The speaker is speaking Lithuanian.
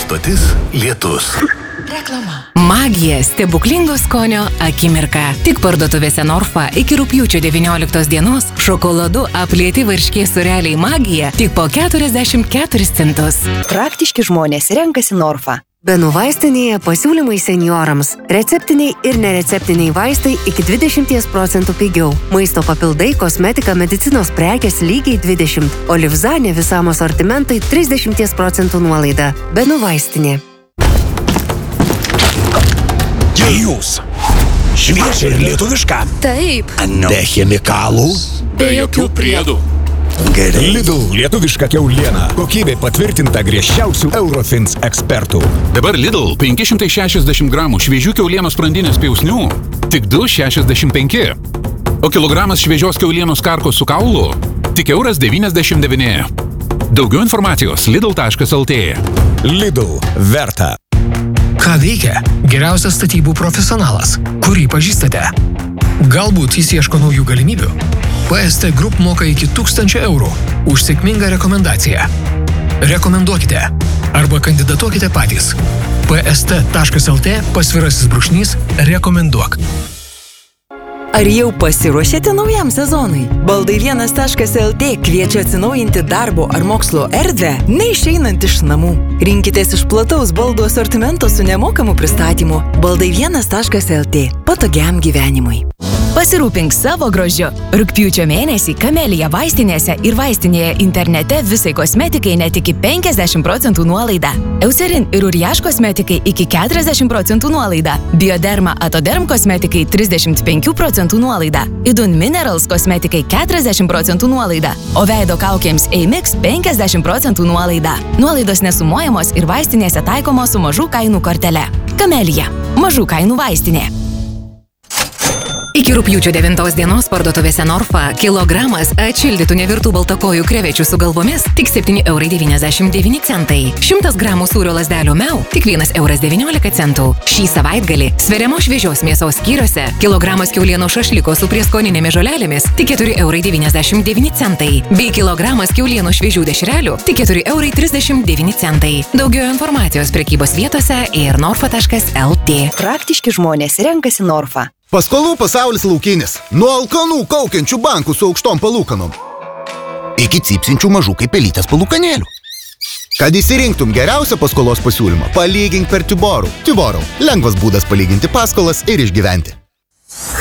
Stotis Lietus. Reklama. Magija stebuklingo skonio akimirka. Tik parduotuvėse Norfa iki rugpjūčio 19 dienos šokoladu aplieti varškės sūreliai Magija tik po 44 centus. Praktiški žmonės renkasi Norfa. Benų vaistinėje pasiūlymai seniorams. Receptiniai ir nereceptiniai vaistai iki 20% pigiau. Maisto papildai, kosmetika, medicinos prekės lygiai 20. O Livzanė visam asortimentai 30% nuolaida. Benų vaistinė. Jūs. Šviežia ir lietuviška. Taip. Be chemikalų. Be jokių priedų. Gerai. Lidl lietuviška kiauliena. Kokybė patvirtinta griežčiausių Eurofins ekspertų. Dabar Lidl 560 gramų šviežių kiaulienos sprandinės pjausnių tik 2,65. O kilogramas šviežios kiaulienos karkos su kaulu tik €1,99. Daugiau informacijos lidl.lt. Lidl verta. Ką veikia geriausias statybų profesionalas, kurį pažįstate? Galbūt jis ieško naujų galimybių? PST Group moka iki 1000 eurų už sėkmingą rekomendaciją. Rekomenduokite arba kandidatuokite patys. pst.lt / rekomenduok. Ar jau pasiruošėte naujam sezonui? Baldai1.lt kviečia atsinaujinti darbo ar mokslo erdvę, neišeinant iš namų. Rinkitės iš plataus baldų asortimento su nemokamu pristatymu. Baldai1.lt patogiam gyvenimui. Pasirūpink savo grožiu. Rugpjūčio mėnesį Kamelija vaistinėse ir vaistinėje internete visai kosmetikai net iki 50% nuolaida. Eucerin ir Uriaš kosmetikai iki 40% nuolaida. Bioderma Atoderm kosmetikai 35% nuolaida. Idun Minerals kosmetikai 40% nuolaida. O veido kaukėms Amix 50% nuolaida. Nuolaidos nesumuojamos ir vaistinėse taikomos su mažų kainų kortele. Kamelija. Mažų kainų vaistinė. Iki rugpjūčio 9 dienos parduotuvėse Norfa kilogramas atšildytų nevirtų baltakojų krevečių su galvomis tik €7,99. 100 gramų sūrio lazdelių Meu tik €1,19. Šį savaitgalį sveriamos šviežios mėsos skyriuose kilogramas kiaulieno šašliko su prieskoninėmis žolelėmis tik €4,99. Bei kilogramas kiaulieno šviežių dešrelių tik €4,39. Daugiau informacijos prekybos vietose ir norfa.lt. Praktiški žmonės renkasi Norfa. Paskolų pasaulis laukinis. Nuo alkanų kaukiančių bankų su aukštom palūkanom iki cypsinčių mažų kaip pelytės palūkanėlių. Kad įsirinktum geriausią paskolos pasiūlymą, palygink per Tiborų. Tiborų. Lengvas būdas palyginti paskolas ir išgyventi.